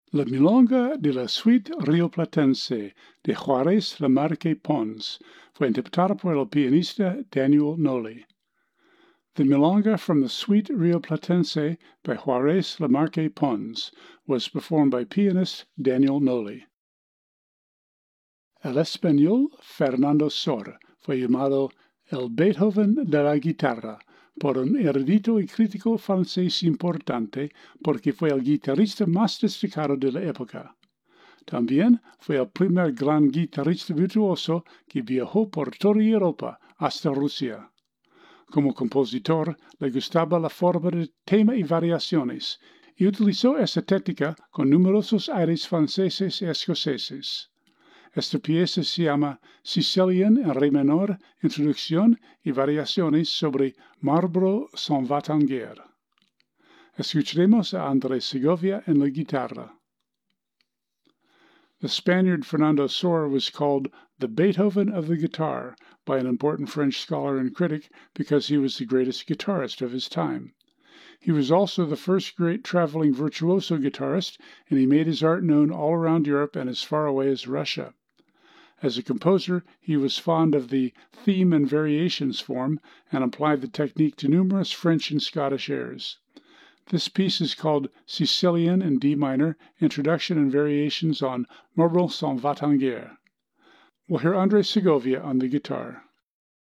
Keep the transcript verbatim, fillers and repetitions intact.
La milonga de la suite rioplatense de Juárez Lamarque Pons fue interpretada por el pianista Daniel Noli. The milonga from the suite rioplatense by Juárez Lamarque Pons was performed by pianist Daniel Noli. El español Fernando Sor fue llamado el Beethoven de la guitarra por un erudito y crítico francés importante porque fue el guitarrista más destacado de la época. También fue el primer gran guitarrista virtuoso que viajó por toda Europa hasta Rusia. Como compositor, le gustaba la forma de tema y variaciones, y utilizó esta técnica con numerosos aires franceses y escoceses. Esta pieza se llama Sicilian en re menor, introducción y variaciones sobre Marlborough sans va-t-en-guerre. Escucharemos a Andrés Segovia en la guitarra. The Spaniard Fernando Sor was called the Beethoven of the guitar by an important French scholar and critic because he was the greatest guitarist of his time. He was also the first great traveling virtuoso guitarist, and he made his art known all around Europe and as far away as Russia. As a composer, he was fond of the theme and variations form and applied the technique to numerous French and Scottish airs. This piece is called Sicilian in D minor, Introduction and Variations on Marlborough sans va-t-en-guerre. We'll hear Andrés Segovia on the guitar.